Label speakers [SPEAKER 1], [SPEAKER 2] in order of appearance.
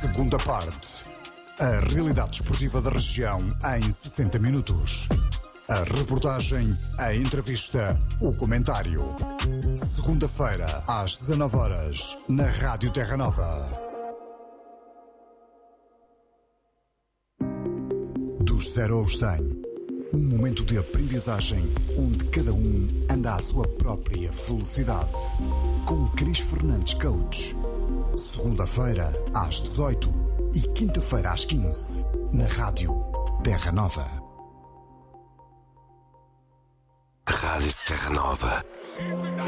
[SPEAKER 1] Segunda parte. A realidade desportiva da região em 60 minutos. A reportagem, a entrevista, o comentário. Segunda-feira, às 19 horas, na Rádio Terra Nova. Dos 0 aos 100. Um momento de aprendizagem onde cada um anda à sua própria velocidade. Com Cris Fernandes Coach. Segunda-feira, às 18 e quinta-feira, às 15, na Rádio Terra Nova.
[SPEAKER 2] Rádio Terra Nova.